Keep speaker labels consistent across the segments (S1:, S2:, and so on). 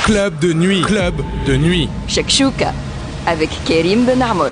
S1: Club de nuit. Club de nuit.
S2: Shakshuka avec Karim Benamour.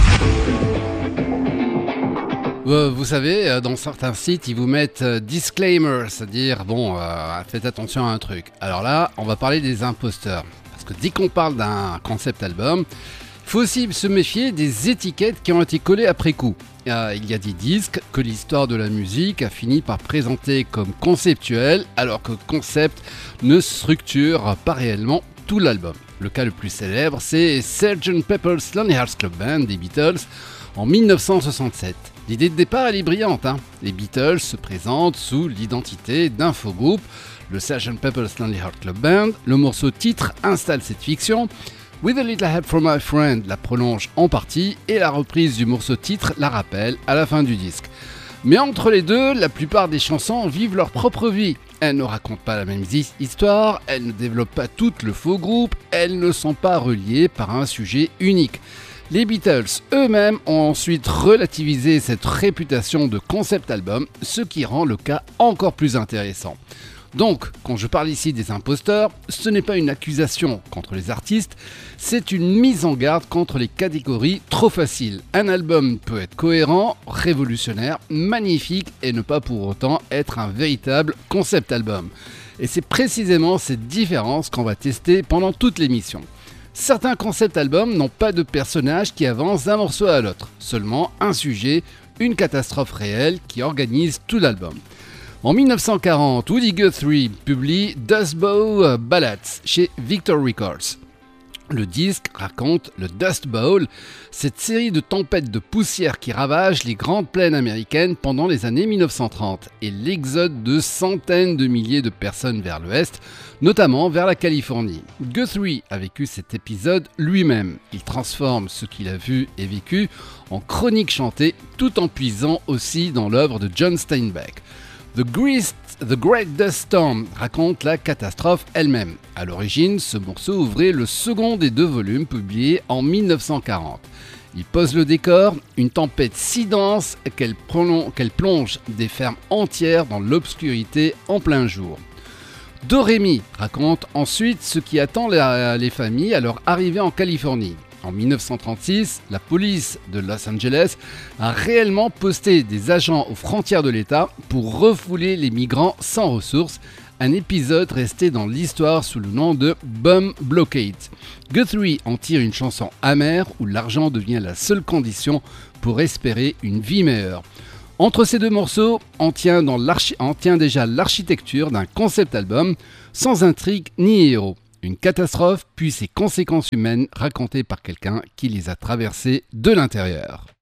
S3: Vous savez, dans certains sites, ils vous mettent disclaimer, c'est-à-dire, faites attention à un truc. Alors là, on va parler des imposteurs. Parce que dès qu'on parle d'un concept album, il faut aussi se méfier des étiquettes qui ont été collées après coup. Il y a des disques que l'histoire de la musique a fini par présenter comme conceptuels, alors que concept ne structure pas réellement tout l'album. Le cas le plus célèbre, c'est Sgt. Pepper's Lonely Hearts Club Band des Beatles en 1967. L'idée de départ, elle est brillante. Les Beatles se présentent sous l'identité d'un faux groupe, le Sgt. Pepper's Lonely Hearts Club Band. Le morceau titre installe cette fiction. With a Little Help from My Friend la prolonge en partie et la reprise du morceau titre la rappelle à la fin du disque. Mais entre les deux, la plupart des chansons vivent leur propre vie. Elles ne racontent pas la même histoire, elles ne développent pas toutes le faux groupe, elles ne sont pas reliées par un sujet unique. Les Beatles eux-mêmes ont ensuite relativisé cette réputation de concept album, ce qui rend le cas encore plus intéressant. Donc, quand je parle ici des imposteurs, ce n'est pas une accusation contre les artistes, c'est une mise en garde contre les catégories trop faciles. Un album peut être cohérent, révolutionnaire, magnifique et ne pas pour autant être un véritable concept album. Et c'est précisément cette différence qu'on va tester pendant toute l'émission. Certains concept albums n'ont pas de personnage qui avance d'un morceau à l'autre, seulement un sujet, une catastrophe réelle qui organise tout l'album. En 1940, Woody Guthrie publie Dust Bowl Ballads chez Victor Records. Le disque raconte le Dust Bowl, cette série de tempêtes de poussière qui ravagent les grandes plaines américaines pendant les années 1930 et l'exode de centaines de milliers de personnes vers l'ouest, notamment vers la Californie. Guthrie a vécu cet épisode lui-même. Il transforme ce qu'il a vu et vécu en chronique chantée tout en puisant aussi dans l'œuvre de John Steinbeck. The Great Dust Storm raconte la catastrophe elle-même. À l'origine, ce morceau ouvrait le second des deux volumes publiés en 1940. Il pose le décor, une tempête si dense qu'elle plonge des fermes entières dans l'obscurité en plein jour. Do Re Mi raconte ensuite ce qui attend les familles à leur arrivée en Californie. En 1936, la police de Los Angeles a réellement posté des agents aux frontières de l'État pour refouler les migrants sans ressources, un épisode resté dans l'histoire sous le nom de Bum Blockade. Guthrie en tire une chanson amère où l'argent devient la seule condition pour espérer une vie meilleure. Entre ces deux morceaux, on tient déjà l'architecture d'un concept album sans intrigue ni héros. Une catastrophe, puis ses conséquences humaines racontées par quelqu'un qui les a traversées de l'intérieur.